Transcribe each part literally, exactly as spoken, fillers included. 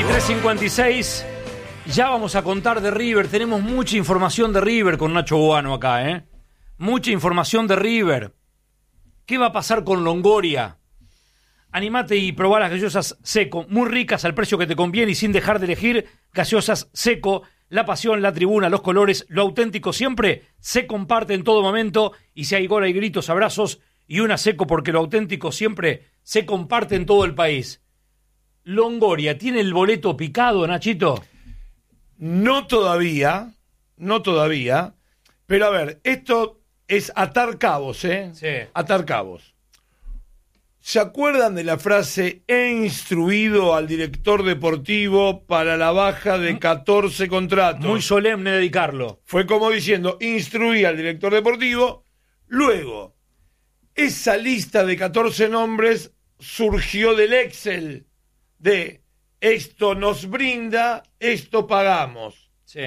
veintitrés cincuenta y seis. Ya vamos a contar de River. Tenemos mucha información de River con Nacho Buano acá, ¿eh? Mucha información de River. ¿Qué va a pasar con Longoria? Animate y probá las gaseosas Seco, muy ricas al precio que te conviene y sin dejar de elegir. Gaseosas Seco, la pasión, la tribuna, los colores, lo auténtico siempre se comparte en todo momento. Y si hay gol, hay gritos, abrazos y una Seco, porque lo auténtico siempre se comparte en todo el país. Longoria, ¿tiene el boleto picado, Nachito? No todavía, no todavía, pero a ver, esto es atar cabos, ¿eh? Sí. Atar cabos. ¿Se acuerdan de la frase he instruido al director deportivo para la baja de catorce contratos? Muy solemne dedicarlo. Fue como diciendo, instruí al director deportivo, luego, esa lista de catorce nombres surgió del Excel de esto nos brinda, esto pagamos. Sí.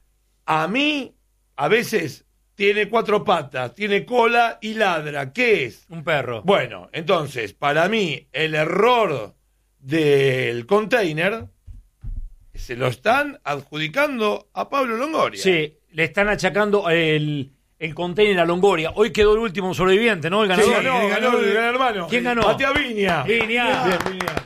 A mí, a veces, tiene cuatro patas, tiene cola y ladra. ¿Qué es? Un perro. Bueno, entonces, para mí, el error del container se lo están adjudicando a Pablo Longoria. Sí, le están achacando el, el container a Longoria. Hoy quedó el último sobreviviente, ¿no? El ganador. Sí, ganó, ganó el gran hermano. ¿Quién ganó? Matías Viña. Viña. Bien, Viña.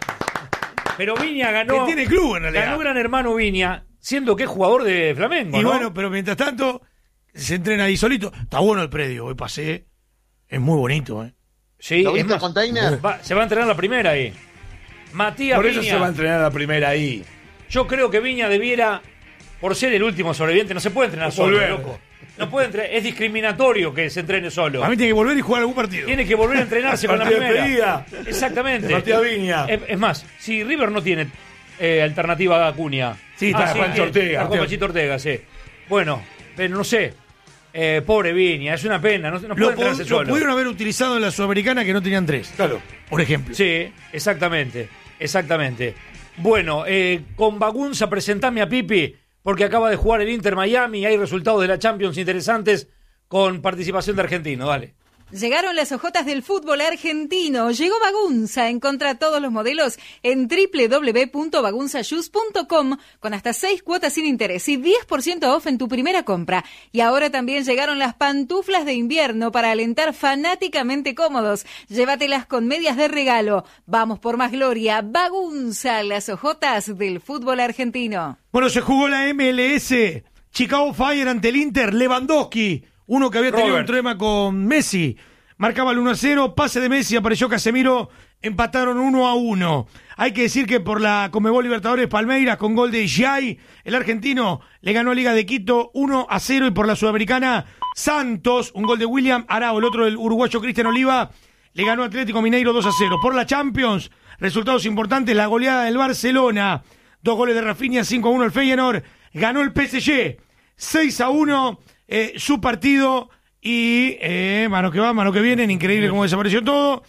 Pero Viña ganó. Que tiene club en realidad. Ganó Gran Hermano Viña, siendo que es jugador de Flamengo, Y ¿no? bueno, pero mientras tanto, se entrena ahí solito. Está bueno el predio, hoy pasé. Es muy bonito, ¿eh? Sí, ¿Lo es viste más, el container? va- se va a entrenar la primera ahí. Matías Por eso Viña. se va a entrenar la primera ahí. Yo creo que Viña debiera, por ser el último sobreviviente, no se puede entrenar solo, Volver. loco. No puede entrenar, es discriminatorio que se entrene solo. A mí tiene que volver y jugar algún partido. Tiene que volver a entrenarse con la Partido de primera. despedida. Exactamente. De Matías Viña. Es, es más, si River no tiene eh, alternativa a Acuña. Sí, está Pancho que- Ortega. está con Panchito Ortega, sí. Bueno, pero no sé. Eh, pobre Viña, es una pena. No, no puede Lo, entrenarse pod- lo solo. pudieron haber utilizado en la Sudamericana que no tenían tres, Claro. por ejemplo. Sí, exactamente. Exactamente. Bueno, eh, con Bagunza, presentame a Pipi, porque acaba de jugar el Inter Miami y hay resultados de la Champions interesantes con participación de argentino. Dale. Llegaron las ojotas del fútbol argentino. Llegó Bagunza. Encontrá todos los modelos en doble u doble u doble u punto bagunza shoes punto com con hasta seis cuotas sin interés y diez por ciento off en tu primera compra. Y ahora también llegaron las pantuflas de invierno para alentar fanáticamente cómodos. Llévatelas con medias de regalo. Vamos por más gloria. Bagunza, las ojotas del fútbol argentino. Bueno, se jugó la M L S. Chicago Fire ante el Inter. Lewandowski, uno que había tenido Robert. un problema con Messi. Marcaba el uno a cero, pase de Messi, apareció Casemiro, empataron uno a uno. Hay que decir que por la Conmebol Libertadores Palmeiras con gol de Giai, el argentino le ganó a Liga de Quito uno a cero, y por la Sudamericana Santos, un gol de William Arao, el otro del uruguayo Cristian Oliva, le ganó a Atlético Mineiro dos a cero. Por la Champions, resultados importantes, la goleada del Barcelona, dos goles de Rafinha, cinco a uno el Feyenoord, ganó el P S G seis a uno, eh, su partido. Y eh, mano que va, mano que viene, increíble cómo desapareció todo.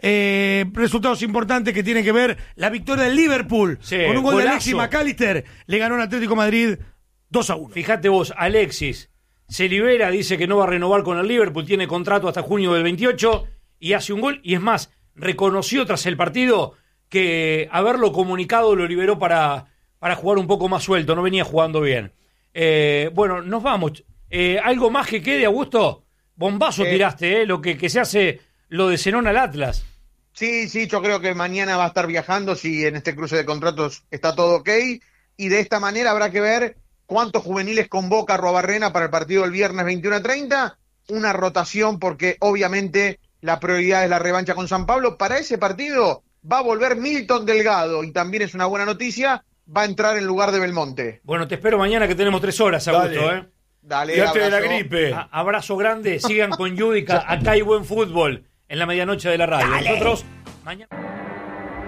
Eh, resultados importantes que tienen que ver la victoria del Liverpool, Sí, con un gol de golazo. Alexis McAllister, le ganó al Atlético Madrid dos a uno. Fíjate vos, Alexis se libera, dice que no va a renovar con el Liverpool, tiene contrato hasta junio del veintiocho y hace un gol. Y es más, reconoció tras el partido que haberlo comunicado lo liberó para, para jugar un poco más suelto, no venía jugando bien. Eh, bueno, nos vamos. Eh, ¿Algo más que quede, Augusto? Bombazo Eh, tiraste, ¿eh? Lo que, que se hace lo de Zenón al Atlas. Sí, sí, yo creo que mañana va a estar viajando si en este cruce de contratos está todo ok. Y de esta manera habrá que ver cuántos juveniles convoca Arruabarrena para el partido del viernes veintiuno a treinta. Una rotación porque obviamente la prioridad es la revancha con San Pablo. Para ese partido va a volver Milton Delgado y también es una buena noticia, va a entrar en lugar de Belmonte. Bueno, te espero mañana que tenemos tres horas, Augusto. Dale. ¿eh? Dale, Fíjate de la abrazo. gripe. A- abrazo grande, sigan con Yudica, acá hay buen fútbol en la medianoche de la radio. Nosotros mañana...